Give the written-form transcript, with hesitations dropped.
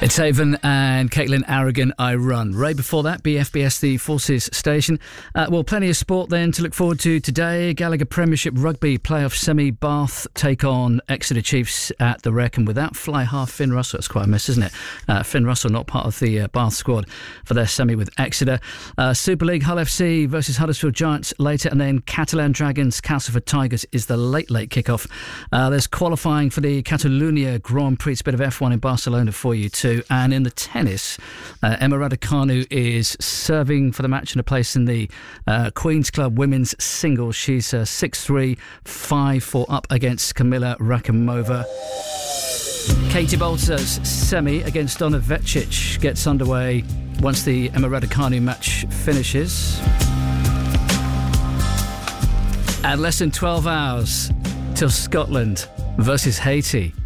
It's Haven and Caitlin Aragon, I Run. Right before that, BFBS, the Forces Station. Well, plenty of sport then to look forward to today. Gallagher Premiership Rugby Playoff Semi. Bath take on Exeter Chiefs at the Wreck. And without fly half Finn Russell, that's quite a miss, isn't it? Finn Russell not part of the Bath squad for their semi with Exeter. Super League, Hull FC versus Huddersfield Giants later. And then Catalan Dragons, Castleford Tigers is the late kickoff. There's qualifying for the Catalunya Grand Prix. It's a bit of F1 in Barcelona for you too. And in the tennis, Emma Raducanu is serving for the match and a place in the Queen's Club women's singles. She's 6-3, 5-4 up against Kamila Rakimova. Katie Bolter's semi against Donna Vecic gets underway once the Emma Raducanu match finishes. And less than 12 hours till Scotland versus Haiti.